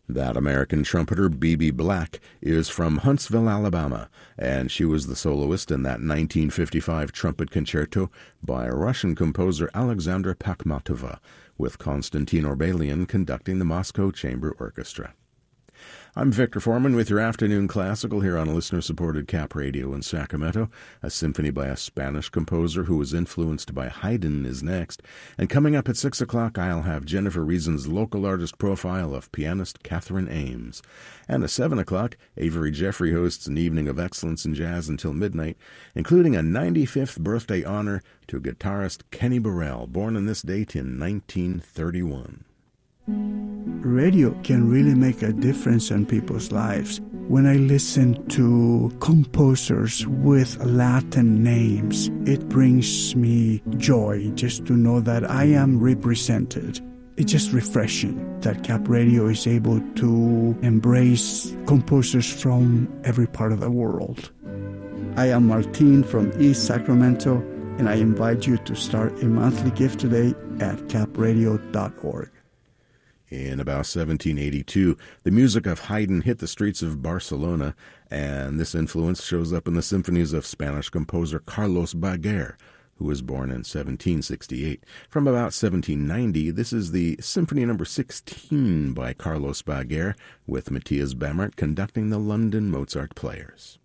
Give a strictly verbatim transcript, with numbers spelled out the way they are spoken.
That American trumpeter, B B Black, is from Huntsville, Alabama, and she was the soloist in that nineteen fifty-five trumpet concerto by Russian composer Alexandra Pakhmatova, with Konstantin Orbelian conducting the Moscow Chamber Orchestra. I'm Victor Foreman with your Afternoon Classical here on listener-supported Cap Radio in Sacramento. A symphony by a Spanish composer who was influenced by Haydn is next. And coming up at six o'clock, I'll have Jennifer Reason's local artist profile of pianist Catherine Ames. And at seven o'clock, Avery Jeffrey hosts an evening of excellence in jazz until midnight, including a ninety-fifth birthday honor to guitarist Kenny Burrell, born on this date in nineteen thirty-one. Radio can really make a difference in people's lives. When I listen to composers with Latin names, it brings me joy just to know that I am represented. It's just refreshing that Cap Radio is able to embrace composers from every part of the world. I am Martin from East Sacramento, and I invite you to start a monthly gift today at cap radio dot org. In about seventeen eighty-two, the music of Haydn hit the streets of Barcelona, and this influence shows up in the symphonies of Spanish composer Carlos Baguer, who was born in seventeen sixty-eight. From about seventeen ninety, this is the Symphony Number sixteen by Carlos Baguer, with Matthias Bamert conducting the London Mozart Players.